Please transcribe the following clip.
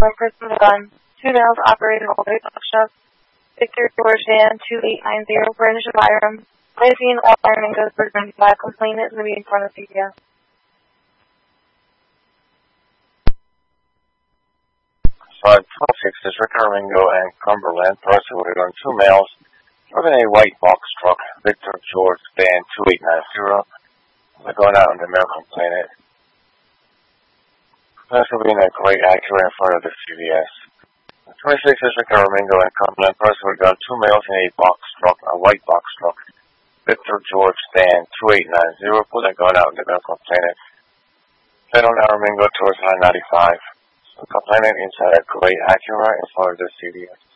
one person with a gun. 2 males operating a white box truck. Victor George Dan 2890, British Byram. Lizzie and Iron and Ghost Bergman by complainant living in front of CBS. 526 is Rick Armingo and Cumberland, pursued on 2 males driving a white box truck. Victor George Dan 2890. They're going out on the American Planet. Pursuing a great Acura in front of the CVS. 26 is Rick Armingo and Cumberland, pursued on 2 males in a box truck, a white box truck. Victor George Dan 2890, put a gun out in the American Planet. Head on Armingo towards I-95. The complainant inside a gray Acura in front of the CVS.